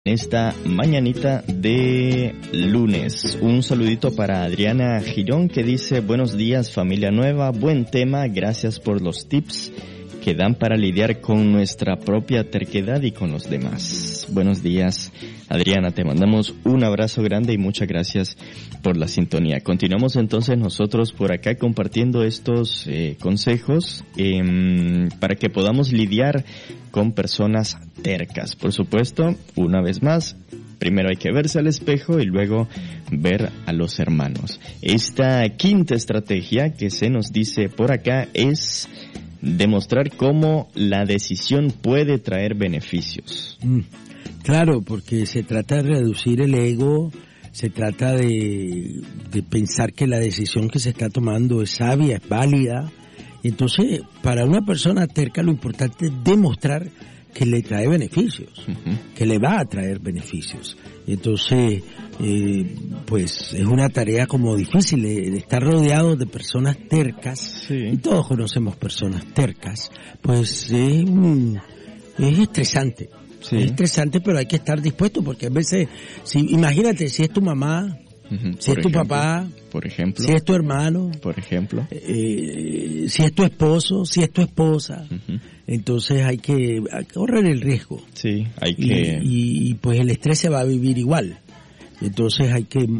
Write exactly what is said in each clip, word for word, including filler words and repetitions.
Esta mañanita de lunes. Un saludito para Adriana Girón que dice: buenos días familia nueva, buen tema, gracias por los tips que dan para lidiar con nuestra propia terquedad y con los demás. Buenos días Adriana, te mandamos un abrazo grande y muchas gracias por la sintonía. Continuamos entonces nosotros por acá compartiendo estos eh, consejos eh, para que podamos lidiar con personas tercas. Por supuesto, una vez más, primero hay que verse al espejo y luego ver a los hermanos. Esta quinta estrategia que se nos dice por acá es demostrar cómo la decisión puede traer beneficios. Mm, claro, porque se trata de reducir el ego, se trata de, de pensar que la decisión que se está tomando es sabia, es válida. Entonces, para una persona terca lo importante es demostrar que le trae beneficios, uh-huh. que le va a traer beneficios. Entonces, eh, pues es una tarea como difícil de, de estar rodeado de personas tercas, sí. Y todos conocemos personas tercas, pues es, un, es estresante, sí. es estresante, pero hay que estar dispuesto, porque a veces, si imagínate, si es tu mamá, uh-huh. si es tu ejemplo, papá, por ejemplo, si es tu hermano, por ejemplo, eh, si es tu esposo, si es tu esposa, uh-huh. entonces hay que, hay que correr el riesgo. Sí, hay que... Y, y, y pues el estrés se va a vivir igual. Entonces hay que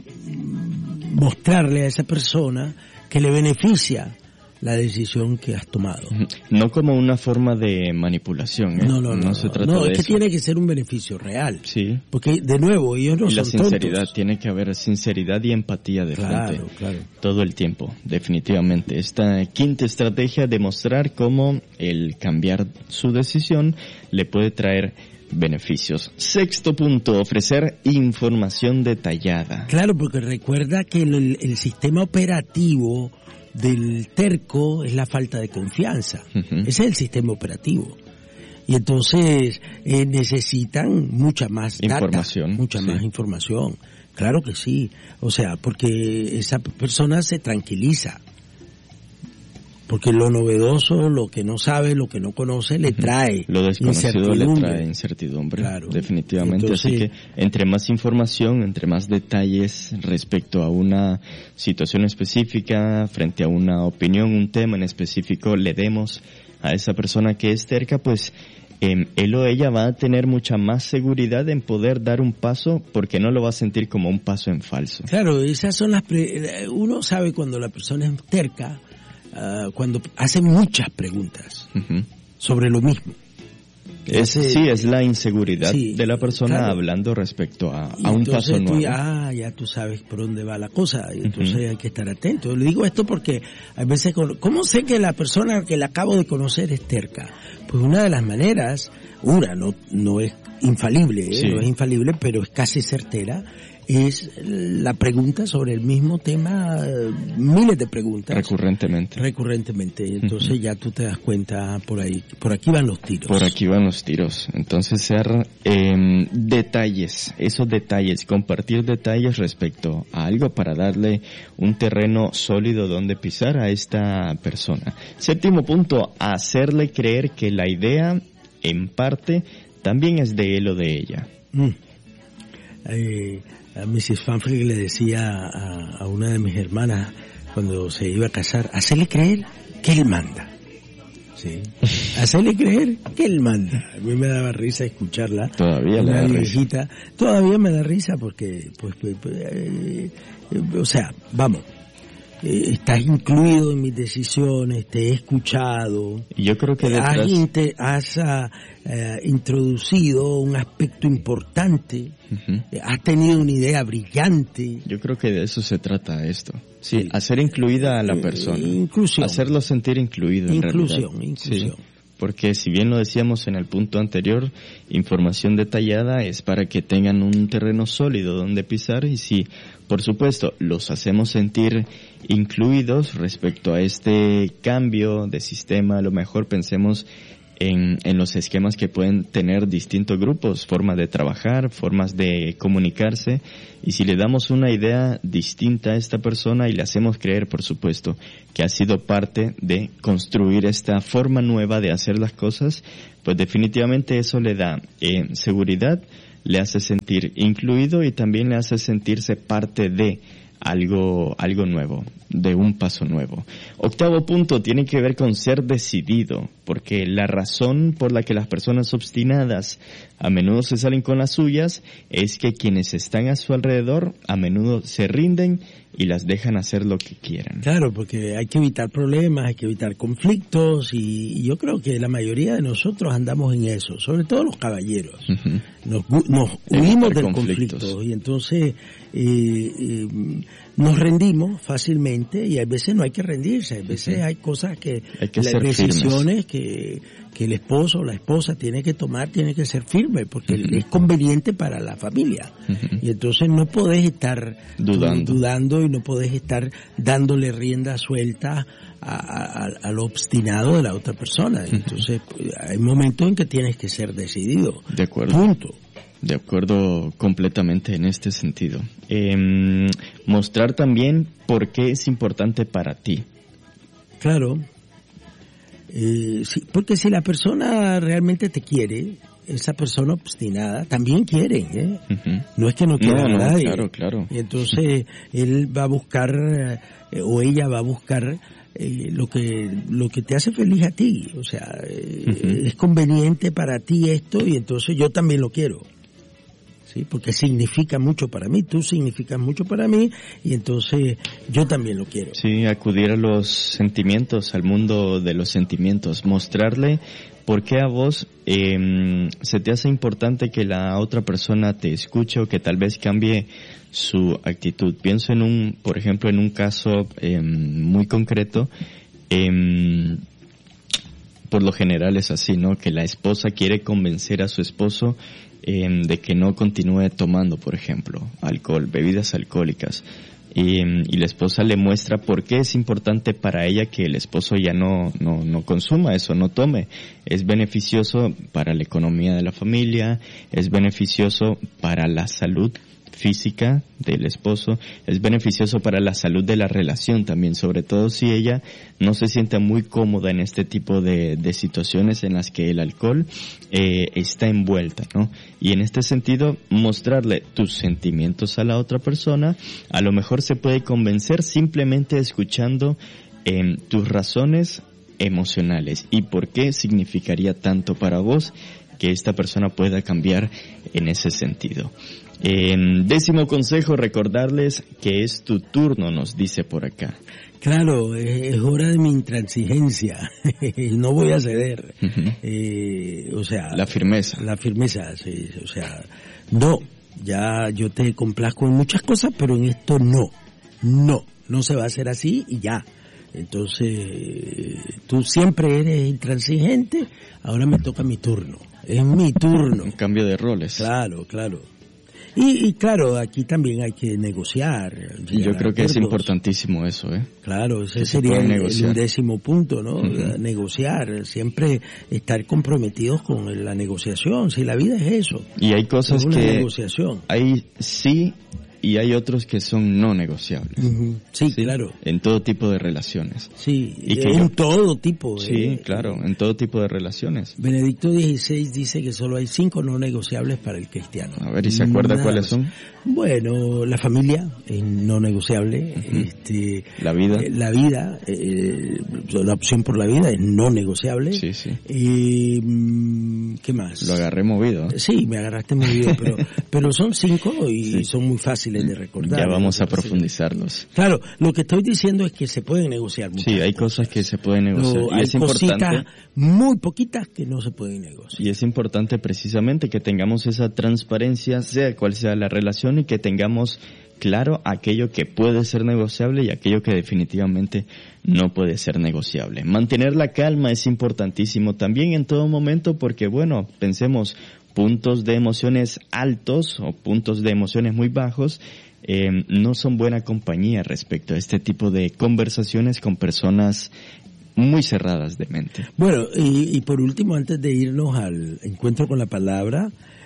mostrarle a esa persona que le beneficia la decisión que has tomado. No como una forma de manipulación, ¿eh? No, no, no. No se trata no, de es que eso. tiene que ser un beneficio real. Sí. Porque, de nuevo, ellos no y son la sinceridad, tontos. Tiene que haber sinceridad y empatía de claro, frente. Claro, todo el tiempo, definitivamente. Esta quinta estrategia, demostrar cómo el cambiar su decisión le puede traer beneficios. Sexto punto, ofrecer información detallada. Claro, porque recuerda que el, el sistema operativo del terco es la falta de confianza. Uh-huh. Ese es el sistema operativo. Y entonces eh, necesitan mucha más data, información, mucha sí. más información. Claro que sí. O sea, porque esa persona se tranquiliza. Porque lo novedoso, lo que no sabe, lo que no conoce, le trae lo desconocido le trae incertidumbre, claro. definitivamente. Entonces, así que entre más información, entre más detalles respecto a una situación específica, frente a una opinión, un tema en específico, le demos a esa persona que es terca, pues eh, él o ella va a tener mucha más seguridad en poder dar un paso, porque no lo va a sentir como un paso en falso. Claro, esas son las... Pre- uno sabe cuando la persona es terca, Uh, cuando hace muchas preguntas uh-huh. sobre lo mismo. Es, Ese, sí, es la inseguridad sí, de la persona claro. hablando respecto a, y a un paso tú, nuevo. Ah, ya tú sabes por dónde va la cosa, y entonces uh-huh. hay que estar atento. Le digo esto porque a veces, ¿cómo sé que la persona que la acabo de conocer es terca? Pues una de las maneras, una, no, no es infalible, ¿eh? sí. no es infalible, pero es casi certera, es la pregunta sobre el mismo tema, miles de preguntas. Recurrentemente. Recurrentemente. Entonces uh-huh. ya tú te das cuenta por ahí, por aquí van los tiros. Por aquí van los tiros. Entonces ser eh, detalles, esos detalles, compartir detalles respecto a algo para darle un terreno sólido donde pisar a esta persona. Séptimo punto, hacerle creer que la idea, en parte, también es de él o de ella. Mm. Eh, a missus Fanfrick le decía a, a una de mis hermanas cuando se iba a casar, hacerle creer que él manda. Sí. Hacerle creer que él manda. A mí me daba risa escucharla. Todavía le da viejita. Risa. Todavía me da risa porque, pues, pues, pues eh, eh, o sea, vamos. Eh, estás incluido en mis decisiones, te he escuchado. Y yo creo que detrás... has, inte- has uh, uh, introducido un aspecto importante, uh-huh. eh, has tenido una idea brillante. Yo creo que de eso se trata esto. Sí, sí. Hacer incluida a la persona. Eh, inclusión. Hacerlo sentir incluido en inclusión, realidad. Inclusión, sí. Porque si bien lo decíamos en el punto anterior, información detallada es para que tengan un terreno sólido donde pisar, y si, por supuesto, los hacemos sentir incluidos respecto a este cambio de sistema, a lo mejor pensemos en, en los esquemas que pueden tener distintos grupos, formas de trabajar, formas de comunicarse, y si le damos una idea distinta a esta persona y le hacemos creer, por supuesto, que ha sido parte de construir esta forma nueva de hacer las cosas, pues definitivamente eso le da eh, seguridad, le hace sentir incluido y también le hace sentirse parte de algo, algo nuevo, de un paso nuevo. Octavo punto tiene que ver con ser decidido, porque la razón por la que las personas obstinadas a menudo se salen con las suyas es que quienes están a su alrededor a menudo se rinden y las dejan hacer lo que quieran. Claro, porque hay que evitar problemas, hay que evitar conflictos y, y yo creo que la mayoría de nosotros andamos en eso, sobre todo los caballeros. Uh-huh. Nos, nos huimos del conflicto y entonces eh, eh, nos rendimos fácilmente y a veces no hay que rendirse, a veces uh-huh. hay cosas que, hay que las decisiones que, que el esposo o la esposa tiene que tomar, tiene que ser firme porque uh-huh. es conveniente para la familia uh-huh. y entonces no podés estar dudando. dudando y no podés estar dándole rienda suelta a, a, a lo obstinado de la otra persona. Entonces hay momentos en que tienes que ser decidido. De acuerdo. Punto. De acuerdo completamente en este sentido. Eh, mostrar también por qué es importante para ti. Claro. Eh, sí, porque si la persona realmente te quiere, esa persona obstinada también quiere, ¿eh? Uh-huh. No es que no quiera no, a nadie. No, claro, claro. Y entonces él va a buscar eh, o ella va a buscar eh, lo que lo que te hace feliz a ti. O sea, eh, uh-huh. es conveniente para ti esto y entonces yo también lo quiero. Sí, porque significa mucho para mí, tú significas mucho para mí y entonces yo también lo quiero. Sí, acudir a los sentimientos, al mundo de los sentimientos, mostrarle por qué a vos eh, se te hace importante que la otra persona te escuche o que tal vez cambie su actitud. Pienso en un, por ejemplo, en un caso eh, muy concreto. Eh, por lo general es así, ¿no? Que la esposa quiere convencer a su esposo eh, de que no continúe tomando, por ejemplo, alcohol, bebidas alcohólicas. Y, y la esposa le muestra por qué es importante para ella que el esposo ya no, no, no consuma eso, no tome. Es beneficioso para la economía de la familia, es beneficioso para la salud física del esposo, es beneficioso para la salud de la relación también, sobre todo si ella no se siente muy cómoda en este tipo de, de situaciones en las que el alcohol eh, está envuelta, ¿no? Y en este sentido, mostrarle tus sentimientos a la otra persona, a lo mejor se puede convencer simplemente escuchando eh, tus razones emocionales y por qué significaría tanto para vos que esta persona pueda cambiar en ese sentido. Eh, décimo consejo, recordarles que es tu turno, nos dice por acá. Claro, es hora de mi intransigencia, no voy a ceder. Uh-huh. Eh, o sea, la firmeza. La firmeza, sí, o sea, no, ya yo te complazco en muchas cosas, pero en esto no, no, no se va a hacer así y ya. Entonces, tú siempre eres intransigente, ahora me toca mi turno, es mi turno. Un cambio de roles. Claro, claro. Y, y claro, aquí también hay que negociar. Y yo creo que es importantísimo eso, ¿eh? Claro, ese sería el, el décimo punto, ¿no? Uh-huh. Negociar, siempre estar comprometidos con la negociación, si la vida es eso. Y hay cosas es una que negociación. Hay sí y hay otros que son no negociables. Uh-huh. Sí, sí, claro. En todo tipo de relaciones. Sí, y que en yo, todo tipo. Sí, eh, claro, en todo tipo de relaciones. Benedicto dieciséis dice que solo hay cinco no negociables para el cristiano. A ver, ¿y se acuerda Nada cuáles más. son? Bueno, la familia es no negociable. Uh-huh. este, la vida. Eh, la vida, eh, la opción por la vida es no negociable. Sí, sí. Eh, ¿Qué más? Lo agarré movido. ¿eh? Sí, me agarraste movido, pero, pero son cinco y sí. son muy fáciles de recordar. Ya vamos a profundizarlos. Claro, lo que estoy diciendo es que se pueden negociar muchas Sí, hay cosas. cosas que se pueden negociar. No, y hay es importante, muy poquitas que no se pueden negociar. Y es importante precisamente que tengamos esa transparencia, sea cual sea la relación, y que tengamos claro aquello que puede ser negociable y aquello que definitivamente no puede ser negociable. Mantener la calma es importantísimo también en todo momento porque, bueno, pensemos, puntos de emociones altos o puntos de emociones muy bajos eh, no son buena compañía respecto a este tipo de conversaciones con personas muy cerradas de mente. Bueno, y, y por último, antes de irnos al encuentro con la palabra,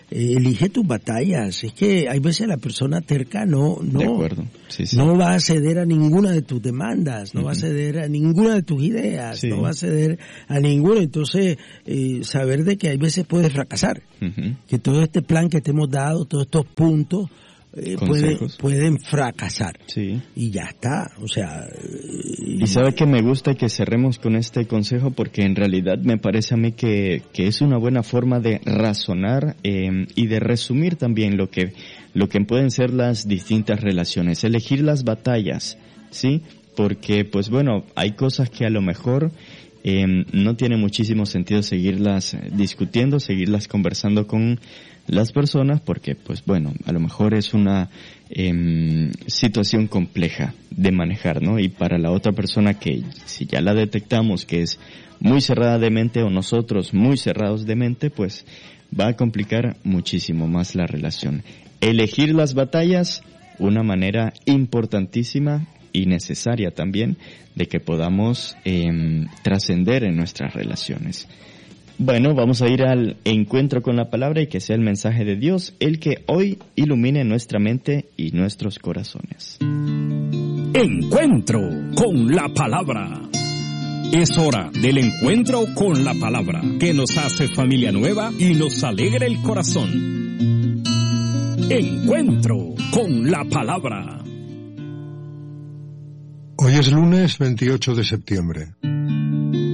eh, elige tus batallas. Es que hay veces la persona terca no no, de acuerdo. Sí, sí. no va a ceder a ninguna de tus demandas, no uh-huh. va a ceder a ninguna de tus ideas, sí. no va a ceder a ninguna. Entonces, eh, saber de que hay veces puedes fracasar, uh-huh. que todo este plan que te hemos dado, todos estos puntos, Eh, pueden, pueden fracasar. Sí. Y ya está, o sea... Eh, y sabe que me gusta que cerremos con este consejo porque en realidad me parece a mí que, que es una buena forma de razonar eh, y de resumir también lo que, lo que pueden ser las distintas relaciones. Elegir las batallas, ¿sí? Porque, pues bueno, hay cosas que a lo mejor... Eh, no tiene muchísimo sentido seguirlas discutiendo, seguirlas conversando con las personas porque, pues bueno, a lo mejor es una eh, situación compleja de manejar, ¿no? Y para la otra persona que si ya la detectamos que es muy cerrada de mente o nosotros muy cerrados de mente, pues va a complicar muchísimo más la relación. Elegir las batallas, una manera importantísima y necesaria también de que podamos eh, trascender en nuestras relaciones. Bueno, vamos a ir al encuentro con la palabra y que sea el mensaje de Dios el que hoy ilumine nuestra mente y nuestros corazones. Encuentro con la palabra. Es hora del encuentro con la palabra que nos hace familia nueva y nos alegra el corazón. Encuentro con la palabra. Hoy es lunes veintiocho de septiembre.